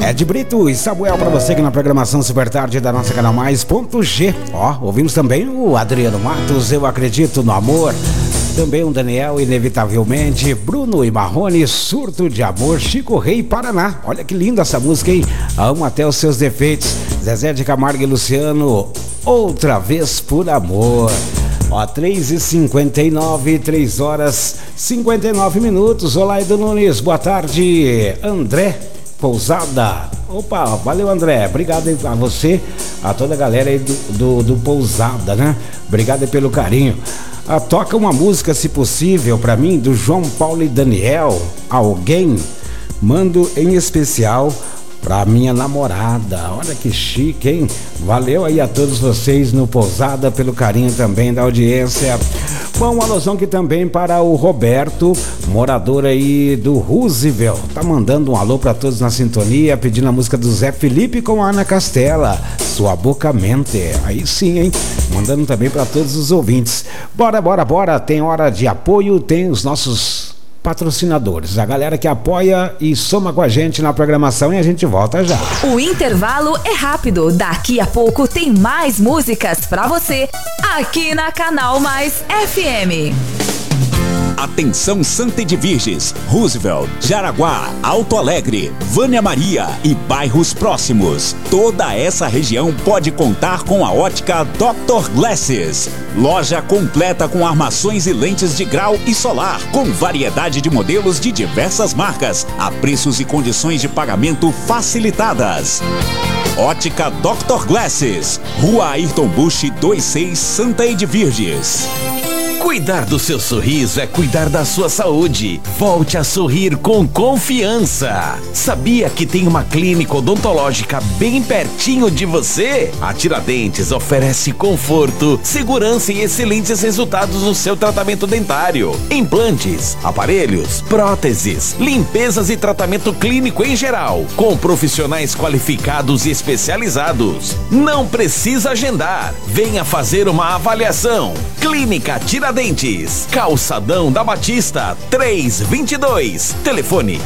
Ed Brito e Samuel pra você aqui na programação Super Tarde da nossa Canal Mais .G. Ó, ouvimos também o Adriano Matos, Eu Acredito no Amor. Também o Daniel, Inevitavelmente, Bruno e Marrone, Surto de Amor, Chico Rei, Paraná. Olha que linda essa música, hein? Amo até os seus defeitos. Zezé de Camargo e Luciano, Outra Vez por Amor. Ó, 3h59, 3 horas 59 minutos. Olá, Edu Nunes, boa tarde. André Pousada. Opa, valeu, André. Obrigado a você, a toda a galera aí do Pousada, né? Obrigado aí pelo carinho. Toca uma música, se possível, pra mim, do João Paulo e Daniel. Alguém. Mando em especial pra minha namorada. Olha que chique, hein? Valeu aí a todos vocês no Pousada pelo carinho também da audiência. Bom, um alusão aqui também para o Roberto, morador aí do Roosevelt. Tá mandando um alô pra todos na sintonia, pedindo a música do Zé Felipe com a Ana Castela, Sua Boca Mente. Aí sim, hein? Mandando também para todos os ouvintes. Bora, bora, bora. Tem hora de apoio, tem os nossos patrocinadores, a galera que apoia e soma com a gente na programação, e a gente volta já. O intervalo é rápido, daqui a pouco tem mais músicas pra você aqui na Canal Mais FM. Atenção, Santa Edviges, Roosevelt, Jaraguá, Alto Alegre, Vânia Maria e bairros próximos. Toda essa região pode contar com a ótica Dr. Glasses. Loja completa com armações e lentes de grau e solar, com variedade de modelos de diversas marcas, a preços e condições de pagamento facilitadas. Ótica Dr. Glasses, Rua Ayrton Busch 26, Santa Edviges. Cuidar do seu sorriso é cuidar da sua saúde. Volte a sorrir com confiança. Sabia que tem uma clínica odontológica bem pertinho de você? A Tiradentes oferece conforto, segurança e excelentes resultados no seu tratamento dentário. Implantes, aparelhos, próteses, limpezas e tratamento clínico em geral, com profissionais qualificados e especializados. Não precisa agendar. Venha fazer uma avaliação. Clínica Tiradentes, Calçadão da Batista, 322. Telefone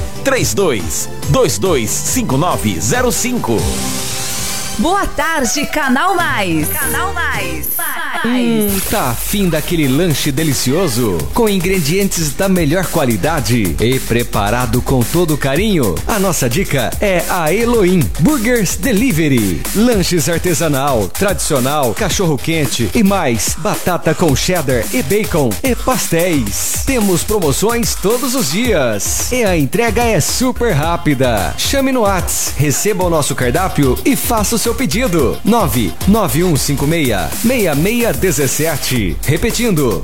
32225905. Boa tarde, Canal Mais. Canal Mais. Tá afim daquele lanche delicioso? Com ingredientes da melhor qualidade e preparado com todo carinho? A nossa dica é a Elohim Burgers Delivery. Lanches artesanal, tradicional, cachorro quente e mais, batata com cheddar e bacon e pastéis. Temos promoções todos os dias e a entrega é super rápida. Chame no Whats, receba o nosso cardápio e faça o seu pedido. 99156-6617. Repetindo,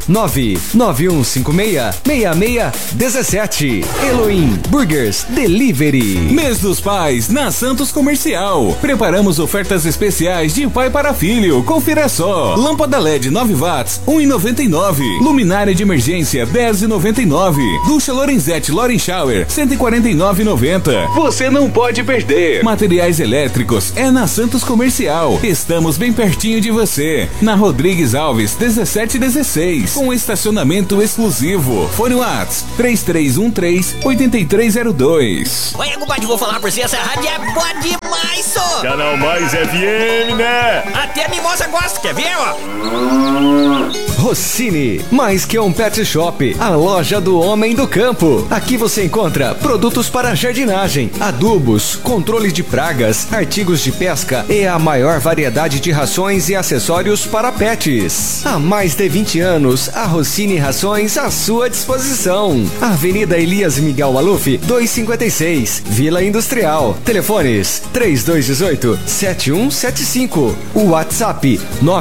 99156-6617. Elohim Burgers Delivery. Mês dos Pais na Santos Comercial. Preparamos ofertas especiais de pai para filho. Confira só. Lâmpada LED 9 watts, 1,99. Luminária de emergência, 10,99. Ducha Lorenzetti Loren Shower, 149,90. Você não pode perder. Materiais elétricos é na Santos Comercial. Estamos bem pertinho de você. Na Rodrigues Alves, 1716. Com estacionamento exclusivo. Fone Whats 3313-8302. Olha, compadre, vou falar pra você, essa rádio é boa demais, só. Canal Mais FM, né? Até a mimosa gosta, quer ver, ó? Rossini, mais que um pet shop, a loja do homem do campo. Aqui você encontra produtos para jardinagem, adubos, controle de pragas, artigos de pesca e a maior variedade de rações e acessórios para pets. Há mais de 20 anos, a Rossini Rações à sua disposição. Avenida Elias Miguel Maluf, 256, Vila Industrial. Telefones 3218-7175. O WhatsApp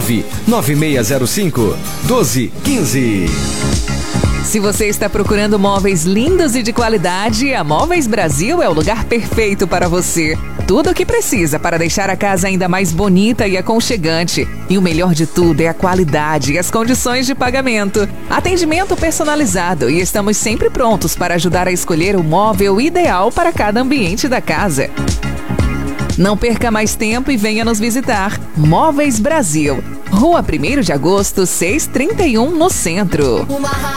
99605-1215. Se você está procurando móveis lindos e de qualidade, a Móveis Brasil é o lugar perfeito para você. Tudo o que precisa para deixar a casa ainda mais bonita e aconchegante. E o melhor de tudo é a qualidade e as condições de pagamento. Atendimento personalizado e estamos sempre prontos para ajudar a escolher o móvel ideal para cada ambiente da casa. Não perca mais tempo e venha nos visitar. Móveis Brasil, Rua 1º de Agosto, 631, no centro.